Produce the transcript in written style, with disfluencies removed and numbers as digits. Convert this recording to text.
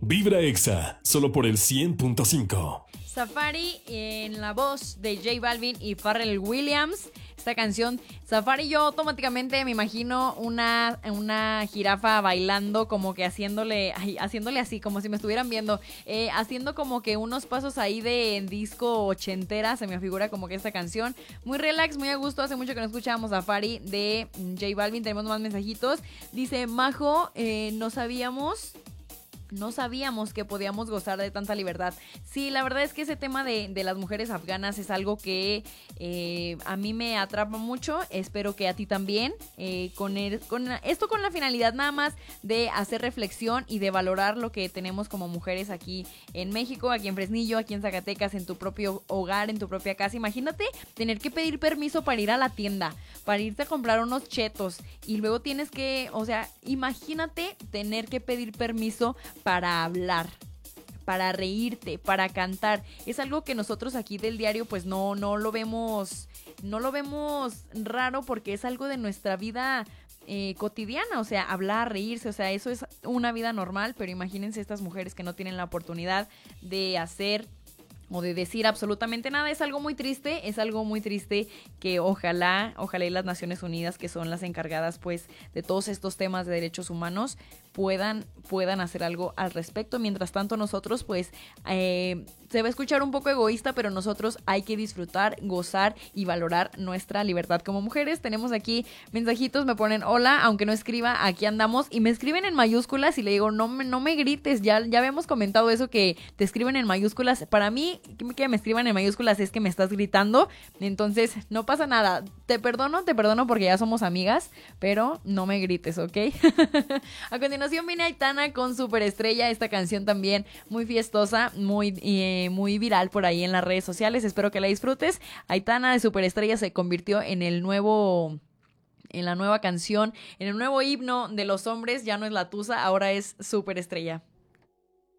Vibra Exa, solo por el 100.5. Safari en la voz de J Balvin y Pharrell Williams. Esta canción, Safari, yo automáticamente me imagino una jirafa bailando, como que haciéndole así, como si me estuvieran viendo, haciendo como que unos pasos ahí de disco ochentera, se me figura como que esta canción. Muy relax, muy a gusto, hace mucho que no escuchábamos Safari de J Balvin. Tenemos más mensajitos. Dice Majo, no sabíamos que podíamos gozar de tanta libertad. Sí, la verdad es que ese tema de las mujeres afganas es algo que a mí me atrapa mucho. Espero que a ti también. Con la finalidad nada más de hacer reflexión y de valorar lo que tenemos como mujeres aquí en México, aquí en Fresnillo, aquí en Zacatecas, en tu propio hogar, en tu propia casa. Imagínate tener que pedir permiso para ir a la tienda, para irte a comprar unos chetos y luego tienes que, o sea, imagínate tener que pedir permiso para hablar, para reírte, para cantar. Es algo que nosotros aquí del diario pues no lo vemos raro, porque es algo de nuestra vida cotidiana, o sea, hablar, reírse, o sea, eso es una vida normal. Pero imagínense estas mujeres que no tienen la oportunidad de hacer o de decir absolutamente nada. Es algo muy triste que ojalá y las Naciones Unidas, que son las encargadas pues de todos estos temas de derechos humanos, puedan hacer algo al respecto. Mientras tanto nosotros pues se va a escuchar un poco egoísta, pero nosotros hay que disfrutar, gozar y valorar nuestra libertad como mujeres. Tenemos aquí mensajitos, me ponen hola, aunque no escriba, aquí andamos, y me escriben en mayúsculas y le digo no me grites, ya habíamos comentado eso, que te escriben en mayúsculas. Para mí que me escriban en mayúsculas es que me estás gritando, entonces no pasa nada, te perdono porque ya somos amigas, pero no me grites, ¿ok? A continuación viene Aitana con Superestrella, esta canción también muy fiestosa, muy viral por ahí en las redes sociales. Espero que la disfrutes. Aitana de Superestrella se convirtió en la nueva canción, en el nuevo himno de los hombres. Ya no es la tusa, ahora es Superestrella.